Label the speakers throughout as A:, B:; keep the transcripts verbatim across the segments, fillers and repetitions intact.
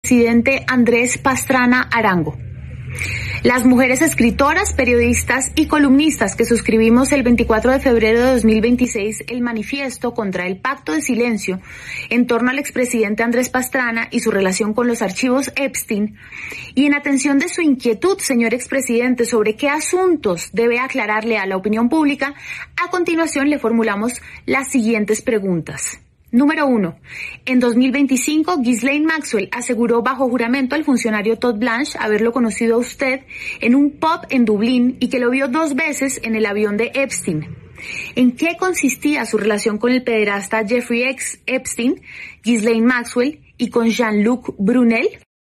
A: expresidente Andrés Pastrana Arango. Las mujeres escritoras, periodistas y columnistas que suscribimos el veinticuatro de febrero de dos mil veintiséis el manifiesto contra el pacto de silencio en torno al expresidente Andrés Pastrana y su relación con los archivos Epstein, y en atención de su inquietud, señor expresidente, sobre qué asuntos debe aclararle a la opinión pública, a continuación le formulamos las siguientes preguntas. Número uno. En dos mil veinticinco, Ghislaine Maxwell aseguró bajo juramento al funcionario Todd Blanche haberlo conocido a usted en un pub en Dublín y que lo vio dos veces en el avión de Epstein. ¿En qué consistía su relación con el pederasta Jeffrey Epstein, Ghislaine Maxwell y con Jean-Luc Brunel?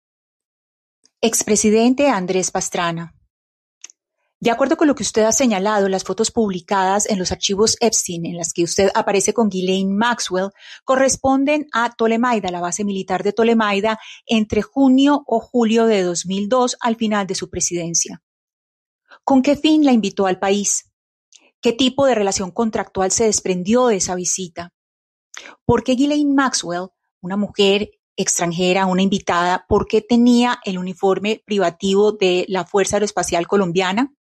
B: Expresidente Andrés Pastrana. De acuerdo con lo que usted ha señalado, las fotos publicadas en los archivos Epstein en las que usted aparece con Ghislaine Maxwell corresponden a Tolemaida, la base militar de Tolemaida, entre junio o julio de dos mil dos, al final de su presidencia. ¿Con qué fin la invitó al país? ¿Qué tipo de relación contractual se desprendió de esa visita? ¿Por qué Ghislaine Maxwell, una mujer extranjera, una invitada, por qué tenía el uniforme privativo de la Fuerza Aeroespacial Colombiana?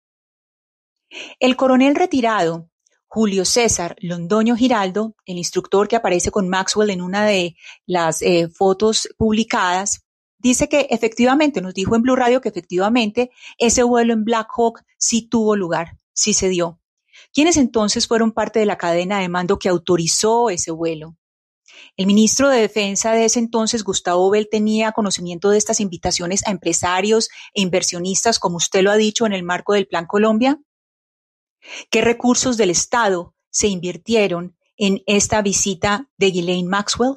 B: El coronel retirado, Julio César Londoño Giraldo, el instructor que aparece con Maxwell en una de las eh, fotos publicadas, dice que efectivamente, nos dijo en Blue Radio que efectivamente ese vuelo en Black Hawk sí tuvo lugar, sí se dio. ¿Quiénes entonces fueron parte de la cadena de mando que autorizó ese vuelo? El ministro de Defensa de ese entonces, Gustavo Bell, tenía conocimiento de estas invitaciones a empresarios e inversionistas, como usted lo ha dicho, en el marco del Plan Colombia. ¿Qué recursos del Estado se invirtieron en esta visita de Ghislaine Maxwell?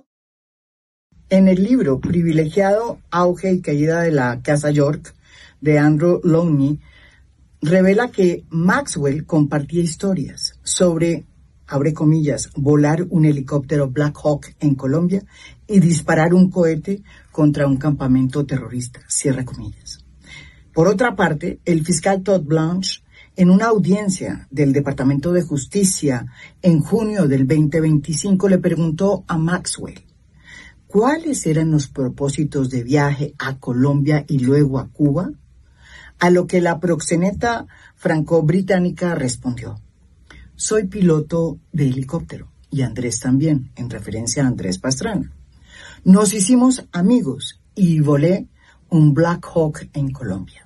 C: En el libro Privilegiado, Auge y Caída de la Casa York, de Andrew Lowney, revela que Maxwell compartía historias sobre, abre comillas, volar un helicóptero Black Hawk en Colombia y disparar un cohete contra un campamento terrorista, cierra comillas. Por otra parte, el fiscal Todd Blanche, en una audiencia del Departamento de Justicia en junio del veinte veinticinco, le preguntó a Maxwell cuáles eran los propósitos de viaje a Colombia y luego a Cuba, a lo que la proxeneta franco-británica respondió: soy piloto de helicóptero, y Andrés también, en referencia a Andrés Pastrana. Nos hicimos amigos y volé un Black Hawk en Colombia.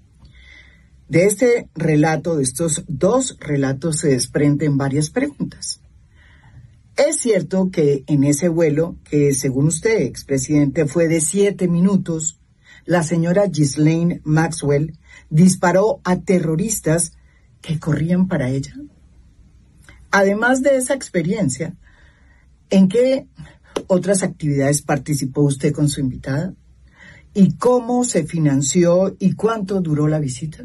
C: De este relato, de estos dos relatos, se desprenden varias preguntas. Es cierto que en ese vuelo, que según usted, expresidente, fue de siete minutos, la señora Ghislaine Maxwell disparó a terroristas que corrían para ella. Además de esa experiencia, ¿en qué otras actividades participó usted con su invitada? ¿Y cómo se financió y cuánto duró la visita?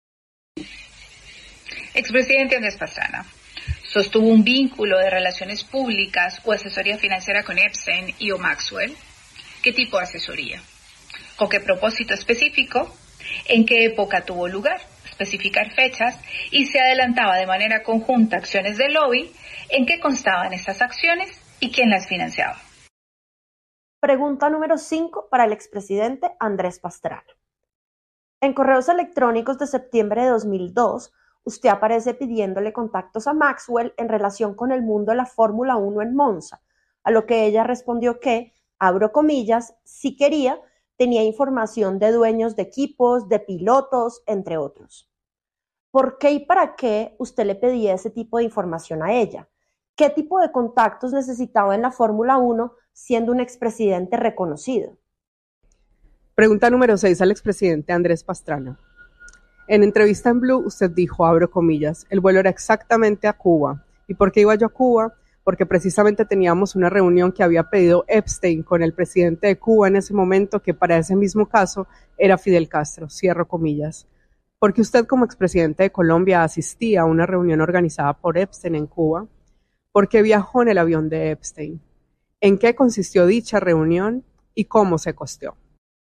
D: Expresidente Andrés Pastrana, ¿sostuvo un vínculo de relaciones públicas o asesoría financiera con Epstein y o Maxwell? ¿Qué tipo de asesoría? ¿Con qué propósito específico? ¿En qué época tuvo lugar? Especificar fechas, y se adelantaba de manera conjunta acciones de lobby. ¿En qué constaban estas acciones y quién las financiaba?
E: Pregunta número cinco para el expresidente Andrés Pastrana. En correos electrónicos de septiembre de dos mil dos, usted aparece pidiéndole contactos a Maxwell en relación con el mundo de la Fórmula uno en Monza, a lo que ella respondió que, abro comillas, si quería, tenía información de dueños de equipos, de pilotos, entre otros. ¿Por qué y para qué usted le pedía ese tipo de información a ella? ¿Qué tipo de contactos necesitaba en la Fórmula uno siendo un expresidente reconocido?
F: Pregunta número seis al expresidente Andrés Pastrana. En entrevista en Blue, usted dijo, abro comillas, el vuelo era exactamente a Cuba. ¿Y por qué iba yo a Cuba? Porque precisamente teníamos una reunión que había pedido Epstein con el presidente de Cuba en ese momento, que para ese mismo caso era Fidel Castro, cierro comillas. Porque usted como expresidente de Colombia asistía a una reunión organizada por Epstein en Cuba. Porque viajó en el avión de Epstein. ¿En qué consistió dicha reunión y cómo se costeó?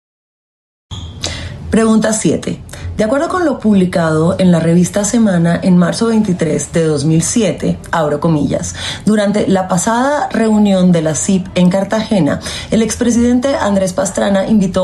G: Pregunta siete. De acuerdo con lo publicado en la revista Semana en marzo veintitrés de dos mil siete, abro comillas, durante la pasada reunión de la C I P en Cartagena, el expresidente Andrés Pastrana invitó